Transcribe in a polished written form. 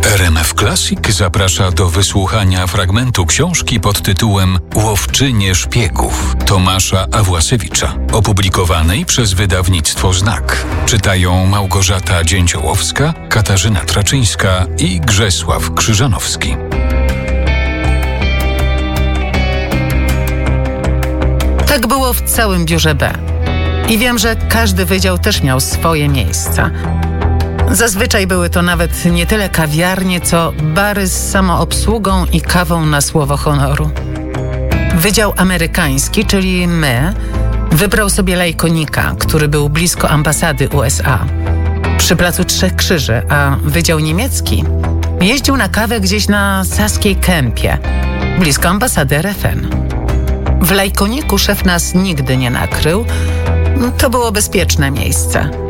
RMF Classic zaprasza do wysłuchania fragmentu książki pod tytułem Łowczynie szpiegów Tomasza Awłasiewicza, opublikowanej przez wydawnictwo Znak. Czytają Małgorzata Dzięciołowska, Katarzyna Traczyńska i Grzesław Krzyżanowski. Tak było w całym biurze B. I wiem, że każdy wydział też miał swoje miejsca. Zazwyczaj były to nawet nie tyle kawiarnie, co bary z samoobsługą i kawą na słowo honoru. Wydział amerykański, czyli my, wybrał sobie Lajkonika, który był blisko ambasady USA, przy Placu Trzech Krzyży, a Wydział Niemiecki jeździł na kawę gdzieś na Saskiej Kępie, blisko ambasady RFN. W Lajkoniku szef nas nigdy nie nakrył. To było bezpieczne miejsce.